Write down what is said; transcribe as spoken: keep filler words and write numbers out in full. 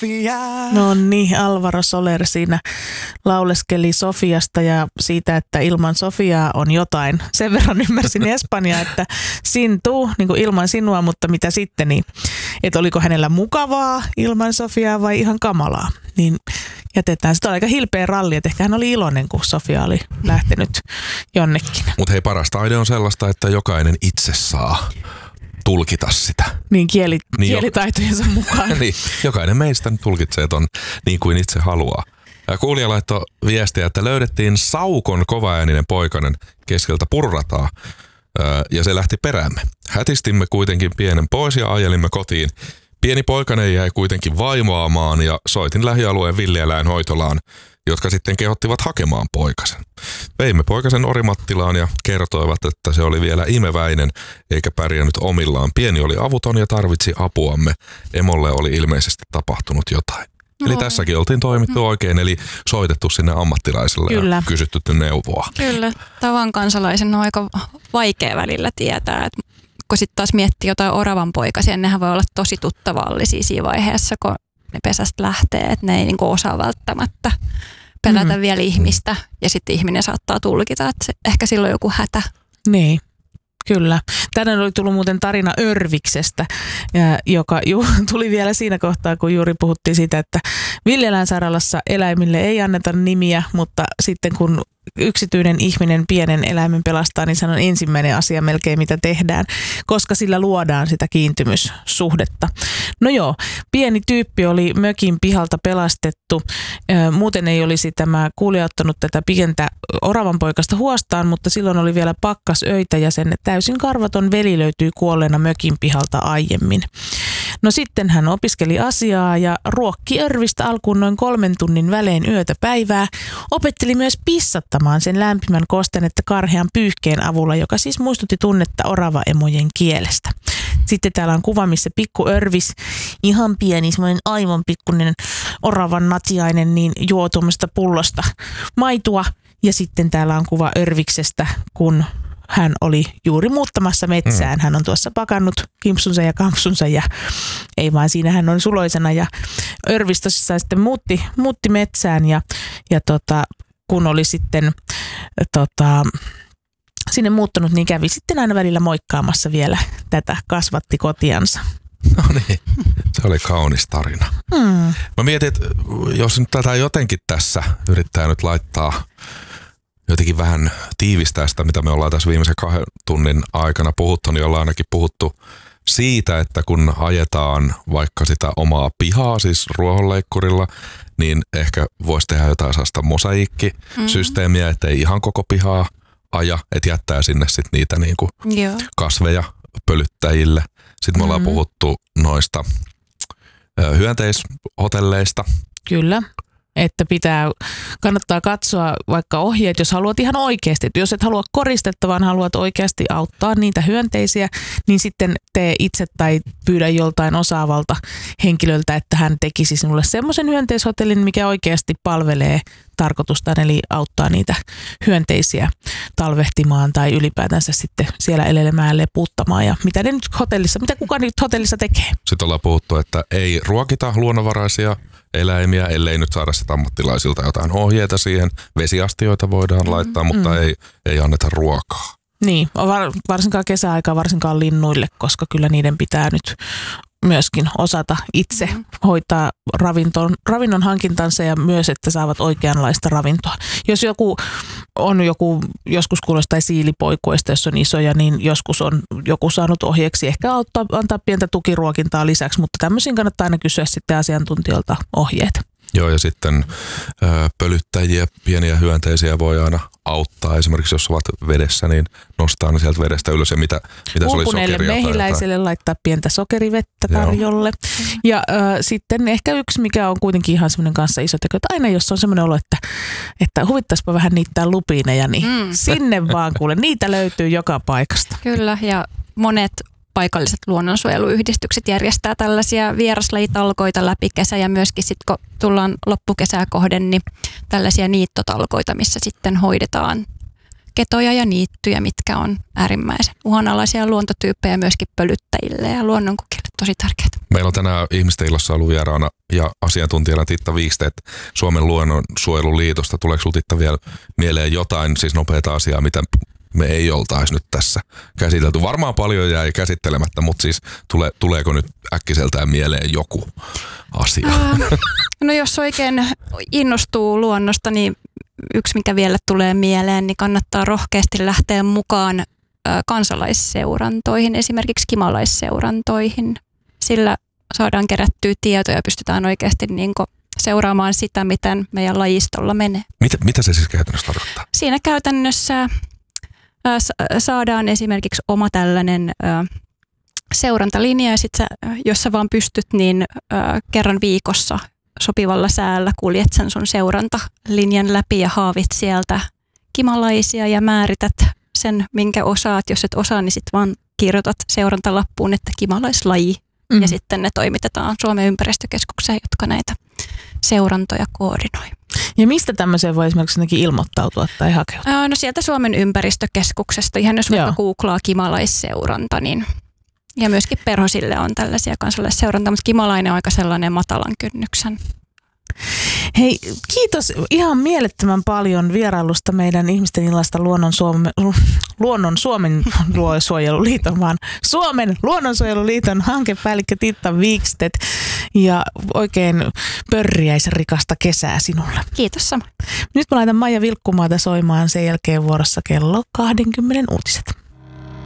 No niin, Alvaro Soler siinä lauleskeli Sofiasta ja siitä, että ilman Sofiaa on jotain. Sen verran ymmärsin Espanjaa, että sintuu niin kuin ilman sinua, mutta mitä sitten, niin, että oliko hänellä mukavaa ilman Sofiaa vai ihan kamalaa. Niin jätetään. Sitä oli aika hilpeä ralli, että ehkä hän oli iloinen, kun Sofia oli lähtenyt jonnekin. Mutta hei, paras taide on sellaista, että jokainen itse saa tulkita sitä. Niin, kieli, niin kielitaitojensa mukaan. Niin, jokainen meistä tulkitsee ton niin kuin itse haluaa. Ja kuulija laittoi viestiä, että löydettiin Saukon kovaääninen poikainen keskeltä purrataa ja se lähti peräämme. Hätistimme kuitenkin pienen pois ja ajelimme kotiin. Pieni poikainen jäi kuitenkin vaimoamaan ja soitin lähialueen villieläinhoitolaan, jotka sitten kehottivat hakemaan poikasen. Veimme poikasen Orimattilaan ja kertoivat, että se oli vielä imeväinen eikä pärjännyt omillaan. Pieni oli avuton ja tarvitsi apuamme. Emolle oli ilmeisesti tapahtunut jotain. No. Eli tässäkin oltiin toimittu oikein, eli soitettu sinne ammattilaiselle Kyllä. ja kysytty neuvoa. Kyllä, tavan kansalaisen on aika vaikea välillä tietää, että kun sitten taas miettii jotain oravan poikasia, nehän voi olla tosi tuttavallisia siinä vaiheessa, kun ne pesästä lähtee, että ne ei niinku osaa välttämättä pelätä mm-hmm. vielä ihmistä ja sitten ihminen saattaa tulkita, että se, ehkä silloin on joku hätä. Niin. Kyllä. Tänään oli tullut muuten tarina Örviksestä, joka ju, tuli vielä siinä kohtaa, kun juuri puhuttiin siitä, että villieläinsairaalassa eläimille ei anneta nimiä, mutta sitten kun yksityinen ihminen pienen eläimen pelastaa, niin se on ensimmäinen asia melkein, mitä tehdään, koska sillä luodaan sitä kiintymyssuhdetta. No joo, pieni tyyppi oli mökin pihalta pelastettu. Muuten ei olisi tämä kuulija ottanut tätä pientä oravanpoikasta huostaan, mutta silloin oli vielä pakkasöitä ja sen täysin karvaton veli löytyi kuolleena mökin pihalta aiemmin. No sitten hän opiskeli asiaa ja ruokki Örvistä alkuun noin kolmen tunnin välein yötä päivää. Opetteli myös pissattamaan sen lämpimän kostennetta karhean pyyhkeen avulla, joka siis muistutti tunnetta oravaemojen kielestä. Sitten täällä on kuva, missä pikku Örvis, ihan pieni, semmoinen aivan pikkuinen oravan natiainen, niin juo tuommoista pullosta maitua. Ja sitten täällä on kuva Örviksestä, kun hän oli juuri muuttamassa metsään. Hän on tuossa pakannut kimpsunsa ja kampsunsa ja ei vaan siinä hän on suloisena. Ja Örvis tosissaan sitten muutti, muutti metsään ja, ja tota, kun oli sitten tota, sinne muuttanut, niin kävi sitten aina välillä moikkaamassa vielä tätä kasvattikotiansa. No niin, se oli kaunis tarina. Hmm. Mä mietin, että jos nyt tätä jotenkin tässä yrittää nyt laittaa jotenkin vähän tiivistää sitä, mitä me ollaan tässä viimeisen kahden tunnin aikana puhuttu, niin ollaan ainakin puhuttu siitä, että kun ajetaan vaikka sitä omaa pihaa, siis ruohonleikkurilla, niin ehkä voisi tehdä jotain sellaista mosaiikkisysteemiä, mm-hmm. ettei ihan koko pihaa aja, että jättää sinne sitten niitä niinku kasveja pölyttäjille. Sitten me ollaan mm-hmm. puhuttu noista ö, hyönteishotelleista. Kyllä. Että pitää, kannattaa katsoa vaikka ohjeet, jos haluat ihan oikeasti. Että jos et halua koristetta, vaan haluat oikeasti auttaa niitä hyönteisiä, niin sitten tee itse tai pyydä joltain osaavalta henkilöltä, että hän tekisi sinulle semmoisen hyönteishotellin, mikä oikeasti palvelee tarkoitustaan, eli auttaa niitä hyönteisiä talvehtimaan tai ylipäätänsä sitten siellä elelemään, leputtamaan ja mitä ne nyt hotellissa, mitä kuka nyt hotellissa tekee. Sitten ollaan puhuttu, että ei ruokita luonnonvaraisia eläimiä, ellei nyt saada sitä ammattilaisilta jotain ohjeita siihen. Vesiastioita voidaan mm, laittaa, mutta mm. ei, ei anneta ruokaa. Niin, varsinkaan kesäaikaa, varsinkaan linnuille, koska kyllä niiden pitää nyt myöskin osata itse mm. hoitaa ravinton, ravinnon hankintansa ja myös, että saavat oikeanlaista ravintoa. Jos joku on joku, joskus kuulostaa siilipoikuista, jos on isoja, niin joskus on joku saanut ohjeeksi ehkä auttaa, antaa pientä tukiruokintaa lisäksi, mutta tämmöisiin kannattaa aina kysyä sitten asiantuntijoilta ohjeet. Joo, ja sitten ö, pölyttäjiä, pieniä hyönteisiä voi aina auttaa. Esimerkiksi jos ovat vedessä, niin nostaa ne sieltä vedestä ylös. Ja mitä, mitä se oli, sokeria tai mehiläiselle laittaa pientä sokerivettä tarjolle. Joo. Ja ö, sitten ehkä yksi, mikä on kuitenkin ihan semmoinen kanssa iso teko, että aina jos on semmoinen olo, että, että huvittaisipa vähän niittää lupiineja, niin mm. sinne vaan kuule. Niitä löytyy joka paikasta. Kyllä, ja monet paikalliset luonnonsuojeluyhdistykset järjestää tällaisia vieraslajitalkoita läpi kesä ja myöskin sitten kun tullaan loppukesää kohden, niin tällaisia niittotalkoita, missä sitten hoidetaan ketoja ja niittyjä, mitkä on äärimmäisen uhanalaisia luontotyyppejä myöskin pölyttäjille ja luonnonkukille tosi tärkeitä. Meillä on tänään ihmisten illassa ollut vieraana ja asiantuntijana Titta Wikstedt Suomen luonnonsuojeluliitosta. Tuleeko sinulla, Titta, vielä mieleen jotain siis nopeata asiaa, mitä me ei oltaisi nyt tässä käsitelty? Varmaan paljon jäi käsittelemättä, mutta siis tule, tuleeko nyt äkkiseltään mieleen joku asia? Ää, no jos oikein innostuu luonnosta, niin yksi mikä vielä tulee mieleen, niin kannattaa rohkeasti lähteä mukaan kansalaisseurantoihin, esimerkiksi kimalaisseurantoihin. Sillä saadaan kerättyä tietoja ja pystytään oikeasti niin kuin seuraamaan sitä, miten meidän lajistolla menee. Mitä, mitä se siis käytännössä tarkoittaa? Siinä käytännössä saadaan esimerkiksi oma tällainen seurantalinja, ja sit sä, jos sä vaan pystyt, niin kerran viikossa sopivalla säällä kuljet sen sun seurantalinjan läpi ja haavit sieltä kimalaisia ja määrität sen, minkä osaat. Jos et osaa, niin sit vaan kirjoitat seurantalappuun, että kimalaislaji, mm. ja sitten ne toimitetaan Suomen ympäristökeskukseen, jotka näitä seurantoja koordinoi. Ja mistä tämmöiseen voi esimerkiksi ilmoittautua tai hakeutua? No sieltä Suomen ympäristökeskuksesta. Ihan jos vaikka googlaa kimalaisseuranta, niin ja myöskin perhosille on tällaisia kansalaisseurantaa, mutta kimalainen on aika sellainen matalan kynnyksen. Hei, kiitos ihan mielettömän paljon vierailusta meidän ihmisten illasta Luonnon, Suome, Luonnon Suomen luonnonsuojeluliiton, vaan Suomen luonnonsuojeluliiton hankepäällikkö Titta Wikstedt, ja oikein pörriäisrikasta kesää sinulle. Kiitos sama. Nyt mä laitan Maija Vilkkumaata soimaan, sen jälkeen vuorossa kello kaksikymmentä uutiset.